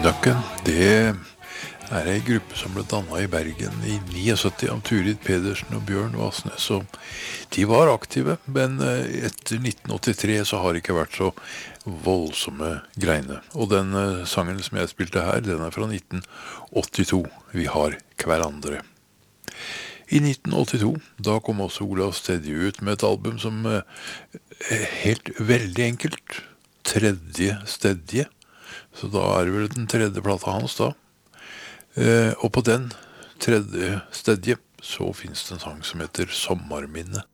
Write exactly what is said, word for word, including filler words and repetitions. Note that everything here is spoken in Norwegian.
Ducken, det er en gruppe som ble dannet i Bergen i syttioni av Turid Pedersen og Bjørn Vassnes. Og de var aktive, men etter nitten åttitre så har det ikke vært så voldsomme greiene. Og den sangen som jeg spilte her, den er fra nitten åttito. Vi har hverandre. I nitten åttito, da kom også Olav Stedje ut med et album som er helt veldig enkelt. Tredje Stedje. Så da er det vel den tredje plata hans da. Eh, og på den tredje Stedje så finnes det en sang som heter Sommarminne.